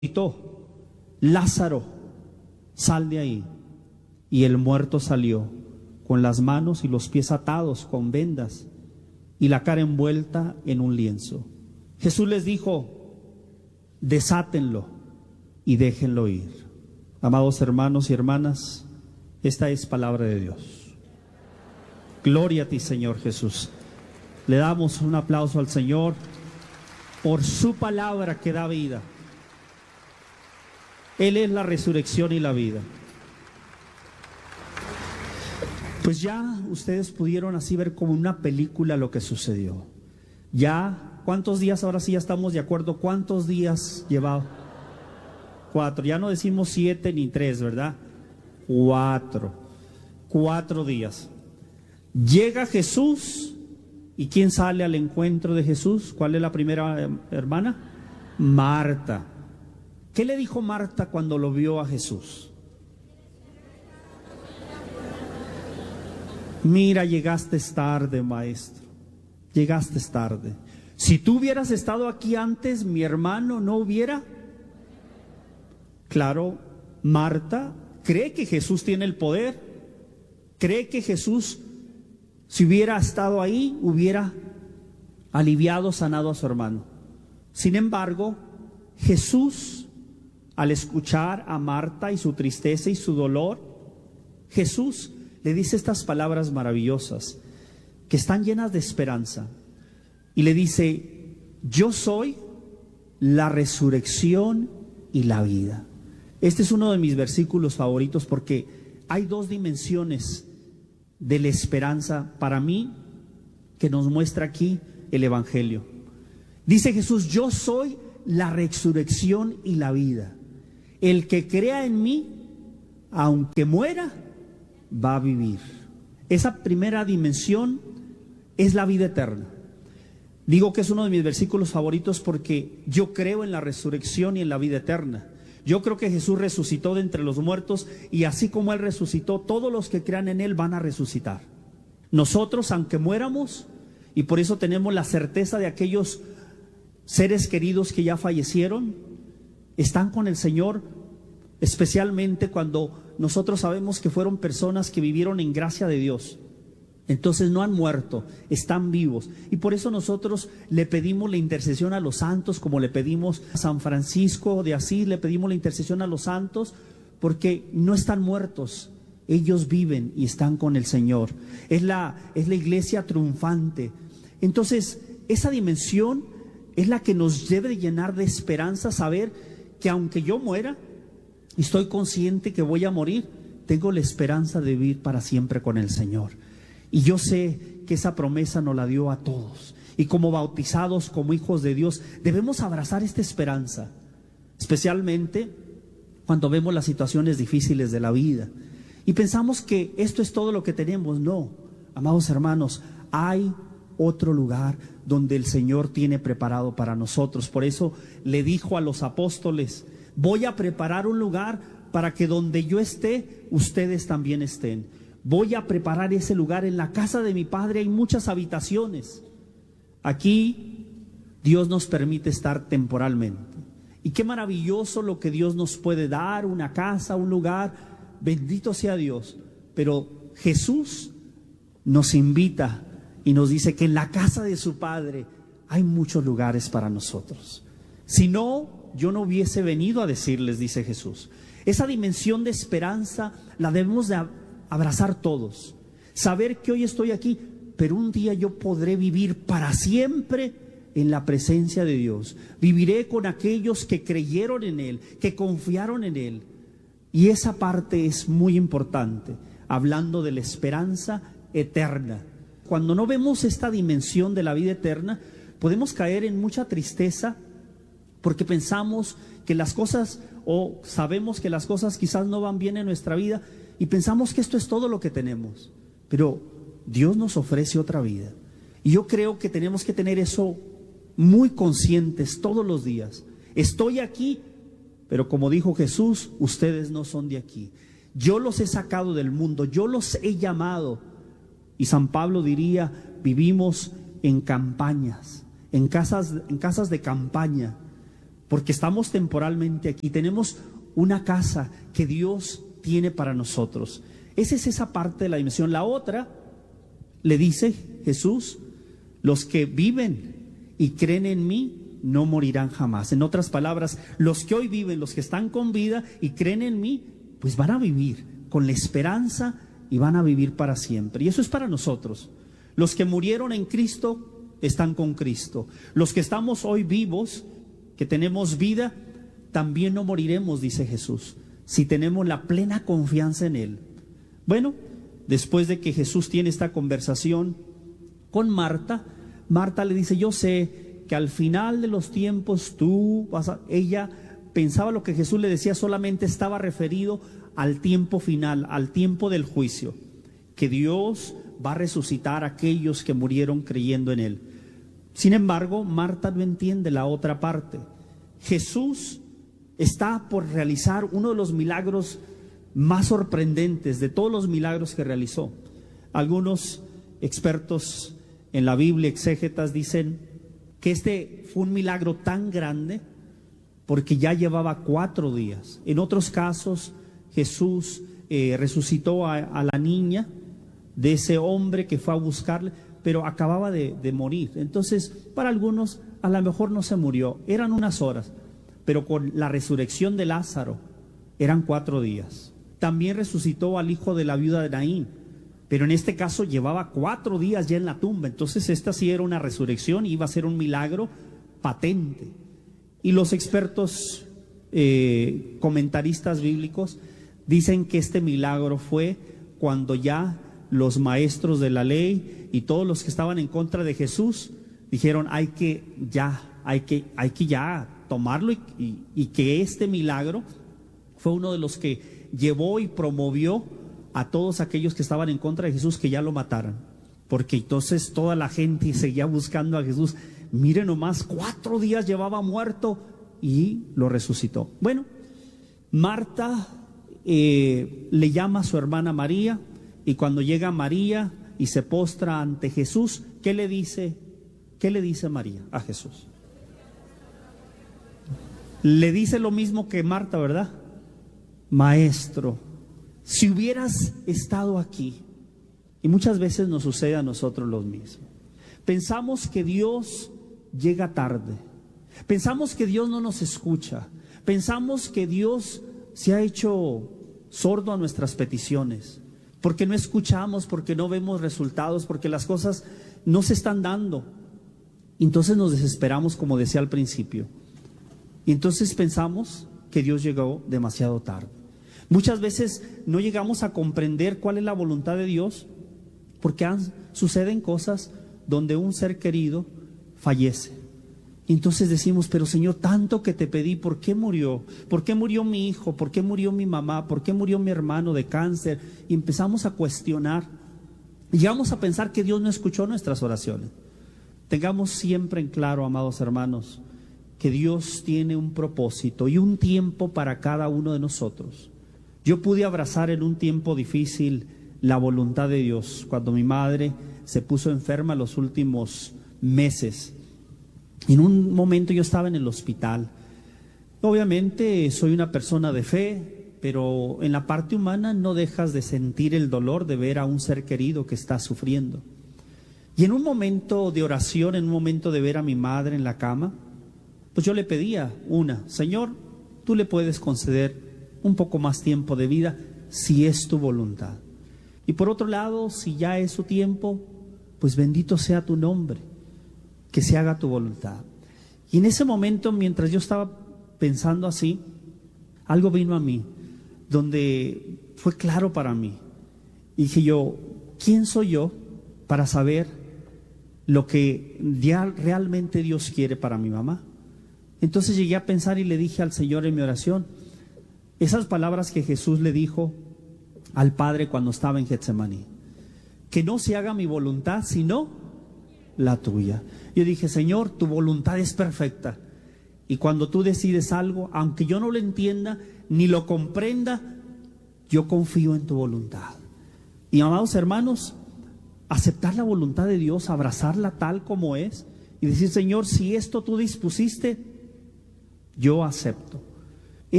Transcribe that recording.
gritó: Lázaro, sal de ahí. Y el muerto salió, con las manos y los pies atados con vendas y la cara envuelta en un lienzo. Jesús les dijo: desátenlo y déjenlo ir. Amados hermanos y hermanas, esta es palabra de Dios. Gloria a ti, Señor Jesús. Le damos un aplauso al Señor por su palabra que da vida. Él es la resurrección y la vida. Pues ya ustedes pudieron así ver como una película lo que sucedió. Ya, ¿cuántos días? Ahora sí ya estamos de acuerdo. ¿Cuántos días llevaba? 4. Ya no decimos 7 ni 3, ¿verdad? 4 días. Llega Jesús. ¿Y quién sale al encuentro de Jesús? ¿Cuál es la primera hermana? Marta. ¿Qué le dijo Marta cuando lo vio a Jesús? Mira, llegaste tarde, maestro. Llegaste tarde. Si tú hubieras estado aquí antes, mi hermano no hubiera. Claro, Marta cree que Jesús tiene el poder. Cree que Jesús, si hubiera estado ahí, hubiera aliviado, sanado a su hermano. Sin embargo, Jesús, al escuchar a Marta y su tristeza y su dolor, Jesús le dice estas palabras maravillosas que están llenas de esperanza. Y le dice: yo soy la resurrección y la vida. Este es uno de mis versículos favoritos porque hay 2 dimensiones de la esperanza para mí que nos muestra aquí el Evangelio. Dice Jesús: yo soy la resurrección y la vida. El que crea en mí, aunque muera, va a vivir. Esa primera dimensión es la vida eterna. Digo que es uno de mis versículos favoritos porque yo creo en la resurrección y en la vida eterna. Yo creo que Jesús resucitó de entre los muertos y así como Él resucitó, todos los que crean en Él van a resucitar. Nosotros, aunque muéramos, y por eso tenemos la certeza de aquellos seres queridos que ya fallecieron, están con el Señor, especialmente cuando nosotros sabemos que fueron personas que vivieron en gracia de Dios. Entonces no han muerto, están vivos. Y por eso nosotros le pedimos la intercesión a los santos, como le pedimos a San Francisco de Asís, le pedimos la intercesión a los santos, porque no están muertos, ellos viven y están con el Señor. Es la iglesia triunfante. Entonces, esa dimensión es la que nos debe llenar de esperanza, saber que aunque yo muera, y estoy consciente que voy a morir, tengo la esperanza de vivir para siempre con el Señor. Y yo sé que esa promesa nos la dio a todos. Y como bautizados, como hijos de Dios, debemos abrazar esta esperanza. Especialmente cuando vemos las situaciones difíciles de la vida. Y pensamos que esto es todo lo que tenemos. No, amados hermanos, hay otro lugar donde el Señor tiene preparado para nosotros. Por eso le dijo a los apóstoles: voy a preparar un lugar para que donde yo esté, ustedes también estén. Voy a preparar ese lugar. En la casa de mi Padre hay muchas habitaciones. Aquí Dios nos permite estar temporalmente. Y qué maravilloso lo que Dios nos puede dar, una casa, un lugar. Bendito sea Dios. Pero Jesús nos invita y nos dice que en la casa de su Padre hay muchos lugares para nosotros. Si no, yo no hubiese venido a decirles, dice Jesús. Esa dimensión de esperanza la debemos de abrazar todos. Saber que hoy estoy aquí, pero un día yo podré vivir para siempre en la presencia de Dios. Viviré con aquellos que creyeron en Él, que confiaron en Él. Y esa parte es muy importante, hablando de la esperanza eterna. Cuando no vemos esta dimensión de la vida eterna, podemos caer en mucha tristeza, porque pensamos que las cosas, o sabemos que las cosas quizás no van bien en nuestra vida, y pensamos que esto es todo lo que tenemos. Pero Dios nos ofrece otra vida. Y yo creo que tenemos que tener eso muy conscientes todos los días. Estoy aquí, pero como dijo Jesús, ustedes no son de aquí. Yo los he sacado del mundo, yo los he llamado. Y San Pablo diría: vivimos en campañas, en casas de campaña. porque estamos temporalmente aquí. Tenemos una casa que Dios tiene para nosotros. Esa es esa parte de la dimensión. La otra, le dice Jesús, los que viven y creen en mí no morirán jamás. En otras palabras, los que hoy viven, los que están con vida y creen en mí, pues van a vivir con la esperanza y van a vivir para siempre. Y eso es para nosotros. Los que murieron en Cristo están con Cristo. Los que estamos hoy vivos, que tenemos vida, también no moriremos, dice Jesús, si tenemos la plena confianza en Él. Bueno, después de que Jesús tiene esta conversación con Marta, Marta le dice, yo sé que al final de los tiempos tú vas a... Ella pensaba lo que Jesús le decía solamente estaba referido al tiempo final, al tiempo del juicio, que Dios va a resucitar a aquellos que murieron creyendo en Él. Sin embargo, Marta no entiende la otra parte. Jesús está por realizar uno de los milagros más sorprendentes de todos los milagros que realizó. Algunos expertos en la Biblia, exégetas, dicen que este fue un milagro tan grande porque ya llevaba 4 días. En otros casos, Jesús resucitó a la niña de ese hombre que fue a buscarle, pero acababa de morir. Entonces, para algunos, a lo mejor no se murió, eran unas horas, pero con la resurrección de Lázaro, eran 4 días. También resucitó al hijo de la viuda de Naín, pero en este caso llevaba 4 días ya en la tumba. Entonces esta sí era una resurrección, iba a ser un milagro patente. Y los expertos comentaristas bíblicos dicen que este milagro fue cuando ya los maestros de la ley y todos los que estaban en contra de Jesús dijeron hay que ya tomarlo, y que este milagro fue uno de los que llevó y promovió a todos aquellos que estaban en contra de Jesús que ya lo mataran, porque entonces toda la gente seguía buscando a Jesús. Miren nomás, 4 días llevaba muerto y lo resucitó. Bueno, Marta le llama a su hermana María, y cuando llega María y se postra ante Jesús, ¿qué le dice? ¿Qué le dice María a Jesús? Le dice lo mismo que Marta, ¿verdad? Maestro, si hubieras estado aquí. Y muchas veces nos sucede a nosotros lo mismo. Pensamos que Dios llega tarde. Pensamos que Dios no nos escucha. Pensamos que Dios se ha hecho sordo a nuestras peticiones, porque no escuchamos, porque no vemos resultados, porque las cosas no se están dando. Entonces nos desesperamos, como decía al principio. Y entonces pensamos que Dios llegó demasiado tarde. Muchas veces no llegamos a comprender cuál es la voluntad de Dios, porque suceden cosas donde un ser querido fallece. Entonces decimos, pero Señor, tanto que te pedí, ¿por qué murió? ¿Por qué murió mi hijo? ¿Por qué murió mi mamá? ¿Por qué murió mi hermano de cáncer? Y empezamos a cuestionar. Y llegamos a pensar que Dios no escuchó nuestras oraciones. Tengamos siempre en claro, amados hermanos, que Dios tiene un propósito y un tiempo para cada uno de nosotros. Yo pude abrazar en un tiempo difícil la voluntad de Dios, cuando mi madre se puso enferma los últimos meses. En un momento yo estaba en el hospital. Obviamente soy una persona de fe, pero en la parte humana no dejas de sentir el dolor de ver a un ser querido que está sufriendo. Y en un momento de oración, en un momento de ver a mi madre en la cama, pues yo le pedía Señor, tú le puedes conceder un poco más tiempo de vida si es tu voluntad. Y por otro lado, si ya es su tiempo, pues bendito sea tu nombre, que se haga tu voluntad. Y en ese momento, mientras yo estaba pensando así, algo vino a mí, donde fue claro para mí. Y dije yo, ¿quién soy yo para saber lo que realmente Dios quiere para mi mamá? Entonces llegué a pensar y le dije al Señor en mi oración esas palabras que Jesús le dijo al Padre cuando estaba en Getsemaní: que no se haga mi voluntad sino la tuya. Yo dije, Señor, tu voluntad es perfecta, y cuando tú decides algo, aunque yo no lo entienda ni lo comprenda, yo confío en tu voluntad. Y amados hermanos, aceptar la voluntad de Dios, abrazarla tal como es y decir, Señor, si esto tú dispusiste, Yo acepto.